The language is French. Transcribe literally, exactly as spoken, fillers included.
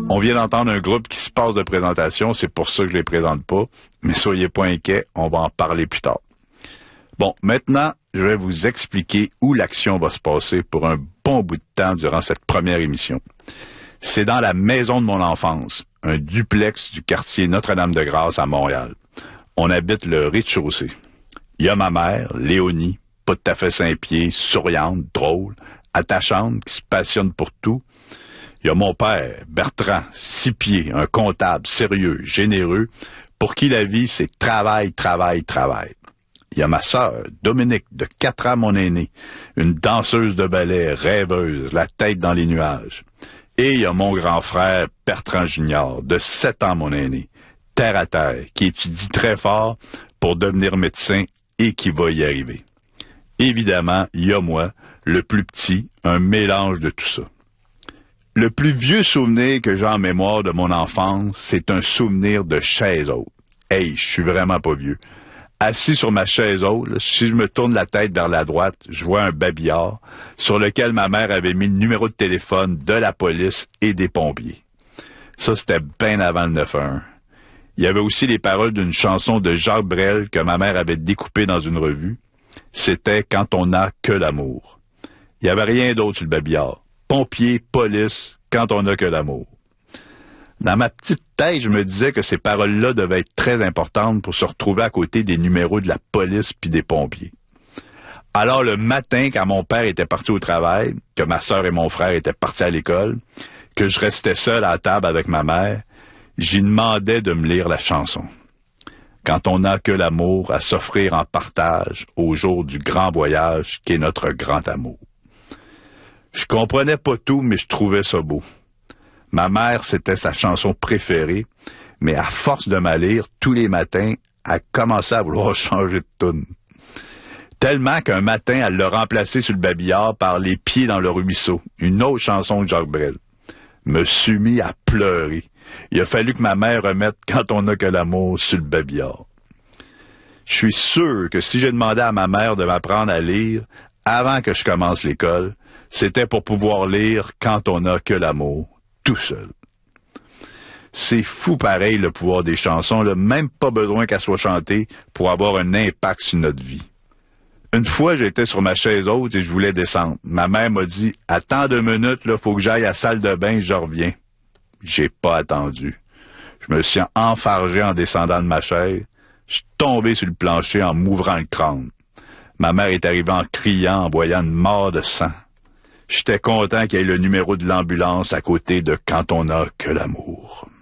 On vient d'entendre un groupe qui se passe de présentation, c'est pour ça que je les présente pas, mais soyez pas inquiets, on va en parler plus tard. Bon, maintenant, je vais vous expliquer où l'action va se passer pour un bon bout de temps durant cette première émission. C'est dans la maison de mon enfance, un duplex du quartier Notre-Dame-de-Grâce à Montréal. On habite le rez-de-chaussée. Il y a ma mère, Léonie, pas tout à fait Saint-Pied, souriante, drôle, attachante, qui se passionne pour tout. Il y a mon père, Bertrand, six pieds, un comptable sérieux, généreux, pour qui la vie, c'est travail, travail, travail. Il y a ma sœur, Dominique, de quatre ans, mon aînée, une danseuse de ballet, rêveuse, la tête dans les nuages. Et il y a mon grand frère, Bertrand Junior, de sept ans, mon aîné, terre à terre, qui étudie très fort pour devenir médecin et qui va y arriver. Évidemment, il y a moi, le plus petit, un mélange de tout ça. Le plus vieux souvenir que j'ai en mémoire de mon enfance, c'est un souvenir de chaise haute. Hey, je suis vraiment pas vieux. Assis sur ma chaise haute, là, si je me tourne la tête vers la droite, je vois un babillard sur lequel ma mère avait mis le numéro de téléphone de la police et des pompiers. Ça, c'était bien avant le neuf un un. Il y avait aussi les paroles d'une chanson de Jacques Brel que ma mère avait découpée dans une revue. C'était « Quand on n'a que l'amour ». Il n'y avait rien d'autre sur le babillard. Pompiers, police, quand on n'a que l'amour. Dans ma petite tête, je me disais que ces paroles-là devaient être très importantes pour se retrouver à côté des numéros de la police puis des pompiers. Alors le matin, quand mon père était parti au travail, que ma sœur et mon frère étaient partis à l'école, que je restais seul à la table avec ma mère, j'y demandais de me lire la chanson. Quand on n'a que l'amour à s'offrir en partage au jour du grand voyage qu'est notre grand amour. Je comprenais pas tout, mais je trouvais ça beau. Ma mère, c'était sa chanson préférée, mais à force de me la lire, tous les matins, elle commençait à vouloir changer de toune. Tellement qu'un matin, elle l'a remplacé sur le babillard par Les pieds dans le ruisseau, une autre chanson de Jacques Brel. Me suis mis à pleurer. Il a fallu que ma mère remette Quand on n'a que l'amour sur le babillard. Je suis sûr que si j'ai demandé à ma mère de m'apprendre à lire avant que je commence l'école, c'était pour pouvoir lire Quand on n'a que l'amour, tout seul. C'est fou pareil le pouvoir des chansons, là, même pas besoin qu'elles soient chantées pour avoir un impact sur notre vie. Une fois, j'étais sur ma chaise haute et je voulais descendre. Ma mère m'a dit « Attends deux minutes, là, faut que j'aille à la salle de bain, je reviens. » J'ai pas attendu. Je me suis enfargé en descendant de ma chaise. Je suis tombé sur le plancher en m'ouvrant le crâne. Ma mère est arrivée en criant, en voyant une mare de sang. J'étais content qu'il y ait le numéro de l'ambulance à côté de Quand on n'a que l'amour.